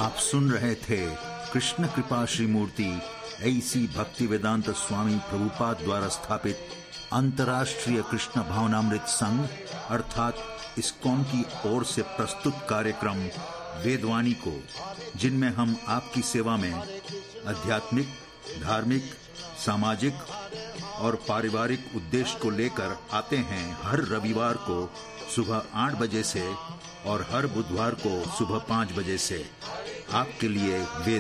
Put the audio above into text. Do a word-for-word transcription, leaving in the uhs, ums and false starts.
आप सुन रहे थे कृष्ण कृपा श्री मूर्ति ऐसी भक्ति वेदांत स्वामी प्रभुपाद द्वारा स्थापित अंतर्राष्ट्रीय कृष्ण भावनामृत संघ अर्थात इस्कॉन की ओर से प्रस्तुत कार्यक्रम वेदवाणी को, जिनमें हम आपकी सेवा में आध्यात्मिक, धार्मिक, सामाजिक और पारिवारिक उद्देश्य को लेकर आते हैं हर रविवार को सुबह आठ बजे से और हर बुधवार को सुबह पाँच बजे से आपके लिए वेद